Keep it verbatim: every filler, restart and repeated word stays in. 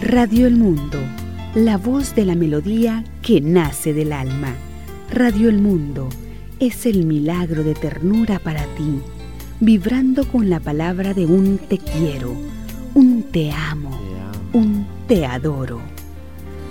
Radio El Mundo, la voz de la melodía que nace del alma. Radio El Mundo es el milagro de ternura para ti, vibrando con la palabra de un te quiero, un te amo, Te amo. un te adoro.